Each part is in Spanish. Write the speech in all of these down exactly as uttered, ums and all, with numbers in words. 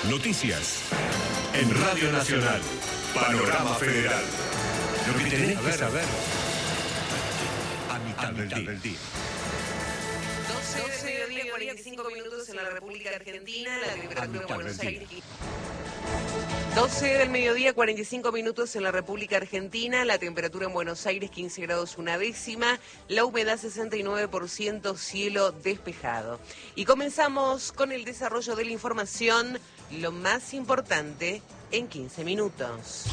Noticias en Radio Nacional. Panorama Federal. Lo que tenés que saber a mitad, a mitad del día. doce del mediodía, cuarenta y cinco minutos en la República Argentina, la temperatura en Buenos Aires. doce del mediodía, cuarenta y cinco minutos en la República Argentina, la temperatura en Buenos Aires quince grados una décima, la humedad sesenta y nueve por ciento, cielo despejado. Y comenzamos con el desarrollo de la información, lo más importante en quince minutos.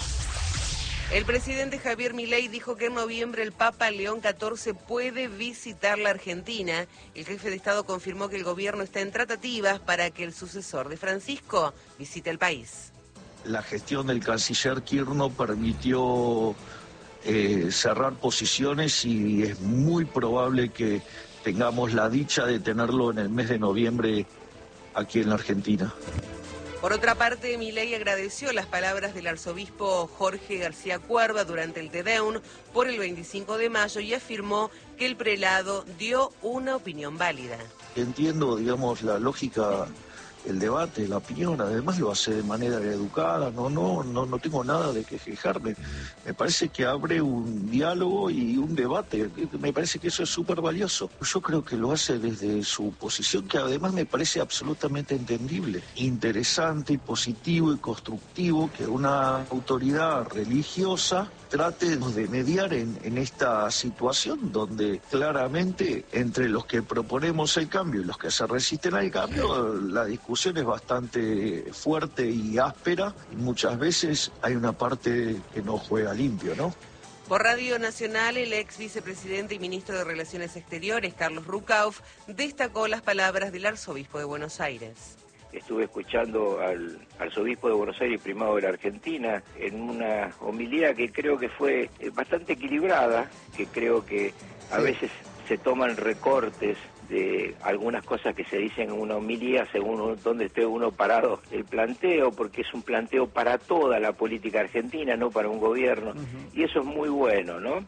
El presidente Javier Milei dijo que en noviembre el Papa León catorce puede visitar la Argentina. El jefe de Estado confirmó que el gobierno está en tratativas para que el sucesor de Francisco visite el país. La gestión del canciller Kirchner permitió eh, cerrar posiciones y es muy probable que tengamos la dicha de tenerlo en el mes de noviembre aquí en la Argentina. Por otra parte, Milei agradeció las palabras del arzobispo Jorge García Cuerva durante el Te Deum por el veinticinco de mayo y afirmó que el prelado dio una opinión válida. Entiendo, digamos, la lógica, el debate, la opinión, además lo hace de manera educada, no, no, no, no tengo nada de que quejarme. Me parece que abre un diálogo y un debate, me parece que eso es súper valioso. Yo creo que lo hace desde su posición, que además me parece absolutamente entendible, interesante y positivo y constructivo que una autoridad religiosa trate de mediar en, en esta situación donde claramente entre los que proponemos el cambio y los que se resisten al cambio, la discusión es bastante fuerte y áspera y muchas veces hay una parte que no juega limpio, ¿no? Por Radio Nacional, el ex vicepresidente y ministro de Relaciones Exteriores, Carlos Rucauf, destacó las palabras del arzobispo de Buenos Aires. Estuve escuchando al arzobispo de Buenos Aires, primado de la Argentina, en una homilía que creo que fue bastante equilibrada, que creo que a sí. veces se toman recortes de algunas cosas que se dicen en una homilía según donde esté uno parado el planteo, porque es un planteo para toda la política argentina, no para un gobierno, uh-huh. y eso es muy bueno, ¿no?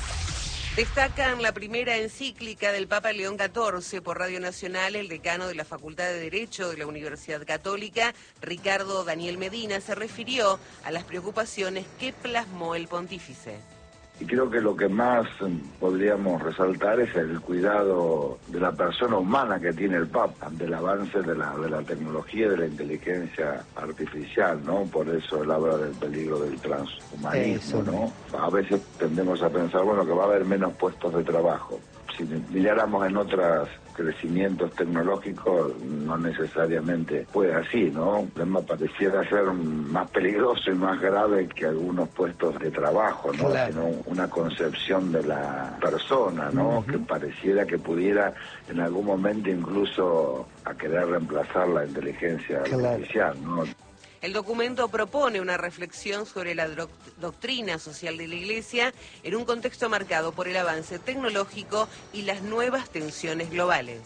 Destacan la primera encíclica del Papa León catorce. Por Radio Nacional, el decano de la Facultad de Derecho de la Universidad Católica, Ricardo Daniel Medina, se refirió a las preocupaciones que plasmó el pontífice. Y creo que lo que más podríamos resaltar es el cuidado de la persona humana que tiene el Papa ante el avance de la, de la tecnología y de la inteligencia artificial, ¿no? Por eso él habla del peligro del transhumanismo, ¿no? A veces tendemos a pensar, bueno, que va a haber menos puestos de trabajo. Si miráramos en otros crecimientos tecnológicos, no necesariamente fue así, ¿no? El problema pareciera ser más peligroso y más grave que algunos puestos de trabajo, ¿no? Claro. Sino una concepción de la persona, ¿no? Uh-huh. Que pareciera que pudiera en algún momento incluso a querer reemplazar la inteligencia claro. artificial, ¿no? El documento propone una reflexión sobre la do- doctrina social de la Iglesia en un contexto marcado por el avance tecnológico y las nuevas tensiones globales.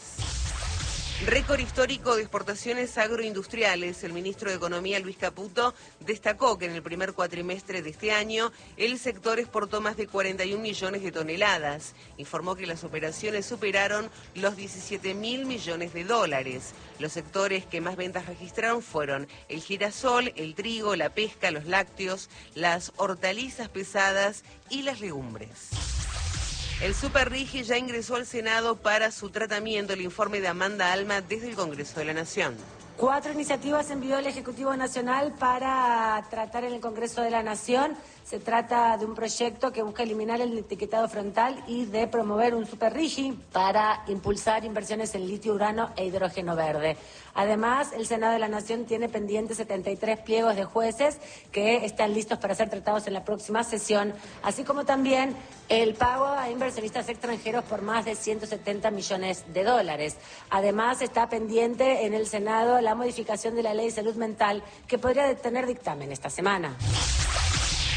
Récord histórico de exportaciones agroindustriales. El ministro de Economía, Luis Caputo, destacó que en el primer cuatrimestre de este año el sector exportó más de cuarenta y un millones de toneladas. Informó que las operaciones superaron los diecisiete mil millones de dólares. Los sectores que más ventas registraron fueron el girasol, el trigo, la pesca, los lácteos, las hortalizas pesadas y las legumbres. El Superrigi ya ingresó al Senado para su tratamiento. El informe de Amanda Alma desde el Congreso de la Nación. Cuatro iniciativas envió el Ejecutivo Nacional para tratar en el Congreso de la Nación. Se trata de un proyecto que busca eliminar el etiquetado frontal y de promover un superrigi para impulsar inversiones en litio, urano e hidrógeno verde. Además, el Senado de la Nación tiene pendientes setenta y tres pliegos de jueces que están listos para ser tratados en la próxima sesión, así como también el pago a inversionistas extranjeros por más de ciento setenta millones de dólares. Además, está pendiente en el Senado la modificación de la Ley de Salud Mental que podría tener dictamen esta semana.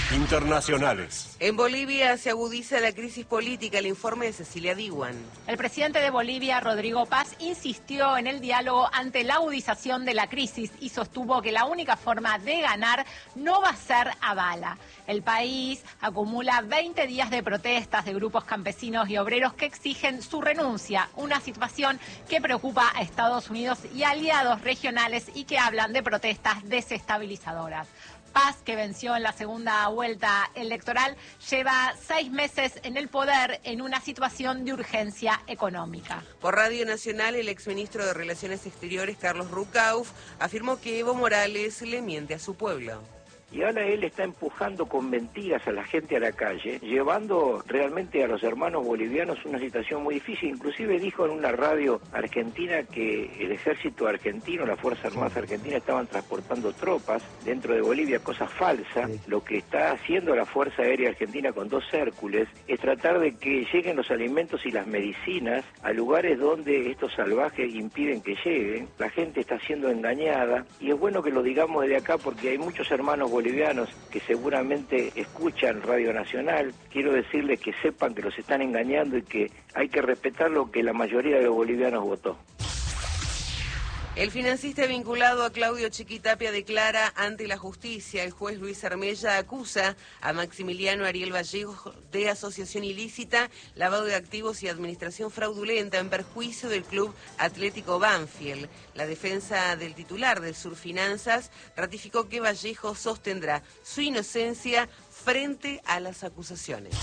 Internacionales. En Bolivia se agudiza la crisis política, el informe de Cecilia Diwan. El presidente de Bolivia, Rodrigo Paz, insistió en el diálogo ante la agudización de la crisis y sostuvo que la única forma de ganar no va a ser a bala. El país acumula veinte días de protestas de grupos campesinos y obreros que exigen su renuncia, una situación que preocupa a Estados Unidos y aliados regionales y que hablan de protestas desestabilizadoras. Paz, que venció en la segunda vuelta electoral, lleva seis meses en el poder en una situación de urgencia económica. Por Radio Nacional, el exministro de Relaciones Exteriores, Carlos Rucauf, afirmó que Evo Morales le miente a su pueblo. Y ahora él está empujando con mentiras a la gente a la calle, llevando realmente a los hermanos bolivianos una situación muy difícil. Inclusive dijo en una radio argentina que el ejército argentino, las Fuerzas Armadas argentinas estaban transportando tropas dentro de Bolivia, cosa falsa. Sí. Lo que está haciendo la Fuerza Aérea Argentina con dos Hércules es tratar de que lleguen los alimentos y las medicinas a lugares donde estos salvajes impiden que lleguen. La gente está siendo engañada y es bueno que lo digamos desde acá porque hay muchos hermanos bolivianos bolivianos que seguramente escuchan Radio Nacional. Quiero decirles que sepan que los están engañando y que hay que respetar lo que la mayoría de los bolivianos votó. El financista vinculado a Claudio Chiquitapia declara ante la justicia. El juez Luis Armella acusa a Maximiliano Ariel Vallejo de asociación ilícita, lavado de activos y administración fraudulenta en perjuicio del Club Atlético Banfield. La defensa del titular de Surfinanzas ratificó que Vallejo sostendrá su inocencia frente a las acusaciones.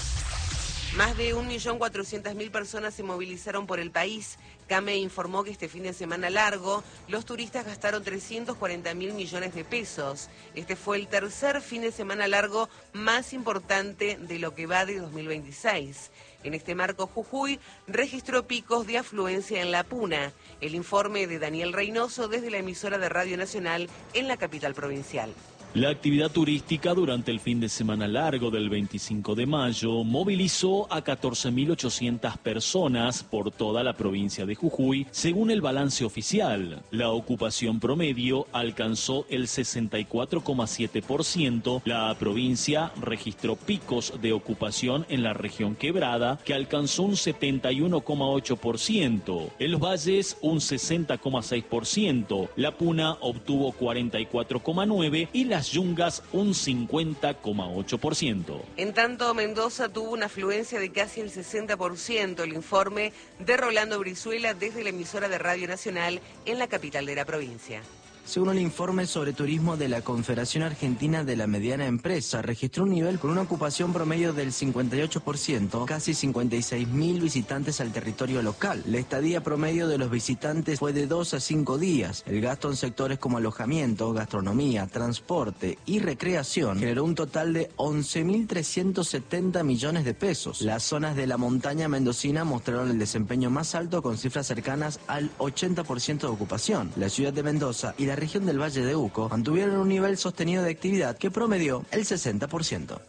Más de un millón cuatrocientas mil personas se movilizaron por el país. CAME informó que este fin de semana largo los turistas gastaron trescientos cuarenta mil millones de pesos. Este fue el tercer fin de semana largo más importante de lo que va de dos mil veintiséis. En este marco, Jujuy registró picos de afluencia en La Puna. El informe de Daniel Reynoso desde la emisora de Radio Nacional en la capital provincial. La actividad turística durante el fin de semana largo del veinticinco de mayo movilizó a catorce mil ochocientas personas por toda la provincia de Jujuy, según el balance oficial. La ocupación promedio alcanzó el sesenta y cuatro coma siete por ciento. La provincia registró picos de ocupación en la región Quebrada, que alcanzó un setenta y uno coma ocho por ciento. En los valles, un sesenta coma seis por ciento. La Puna obtuvo cuarenta y cuatro coma nueve por ciento y la Yungas un cincuenta coma ocho por ciento. En tanto, Mendoza tuvo una afluencia de casi el sesenta por ciento. El informe de Rolando Brizuela desde la emisora de Radio Nacional en la capital de la provincia. Según el informe sobre turismo de la Confederación Argentina de la Mediana Empresa, registró un nivel con una ocupación promedio del cincuenta y ocho por ciento, casi cincuenta y seis mil visitantes al territorio local. La estadía promedio de los visitantes fue de dos a cinco días. El gasto en sectores como alojamiento, gastronomía, transporte y recreación generó un total de once mil trescientos setenta millones de pesos. Las zonas de la montaña mendocina mostraron el desempeño más alto con cifras cercanas al ochenta por ciento de ocupación. La ciudad de Mendoza y la región del Valle de Uco mantuvieron un nivel sostenido de actividad que promedió el sesenta por ciento.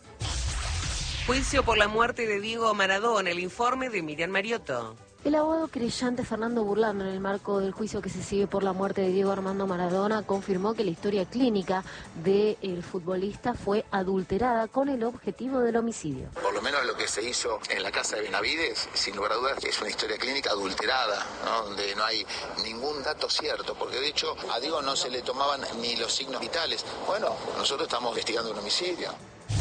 Juicio por la muerte de Diego Maradona, el informe de Miriam Mariotto. El abogado querellante Fernando Burlando, en el marco del juicio que se sigue por la muerte de Diego Armando Maradona, confirmó que la historia clínica del futbolista fue adulterada con el objetivo del homicidio. Por lo menos lo que se hizo en la casa de Benavides, sin lugar a dudas, es una historia clínica adulterada, ¿no? Donde no hay ningún dato cierto, porque de hecho a Diego no se le tomaban ni los signos vitales. Bueno, nosotros estamos investigando un homicidio.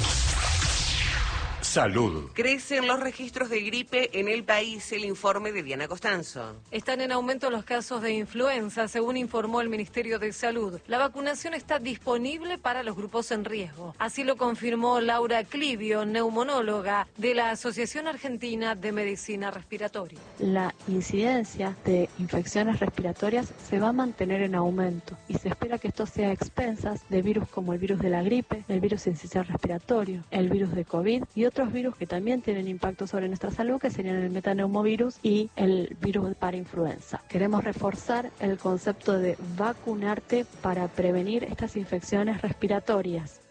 Salud. Crecen los registros de gripe en el país, el informe de Diana Costanzo. Están en aumento los casos de influenza, según informó el Ministerio de Salud. La vacunación está disponible para los grupos en riesgo. Así lo confirmó Laura Clivio, neumonóloga de la Asociación Argentina de Medicina Respiratoria. La incidencia de infecciones respiratorias se va a mantener en aumento y se espera que esto sea a expensas de virus como el virus de la gripe, el virus sincicial respiratorio, el virus de COVID y otros virus que también tienen impacto sobre nuestra salud, que serían el metaneumovirus y el virus para influenza. Queremos reforzar el concepto de vacunarte para prevenir estas infecciones respiratorias.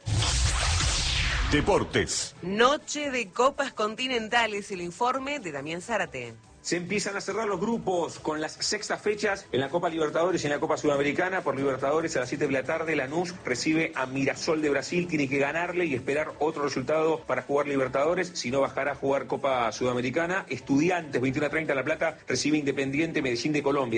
Deportes. Noche de Copas Continentales, el informe de Damián Zárate. Se empiezan a cerrar los grupos con las sextas fechas en la Copa Libertadores y en la Copa Sudamericana. Por Libertadores a las siete de la tarde Lanús recibe a Mirassol de Brasil, tiene que ganarle y esperar otro resultado para jugar Libertadores, si no bajará a jugar Copa Sudamericana. Estudiantes, veintiuno a treinta La Plata, recibe Independiente Medellín de Colombia.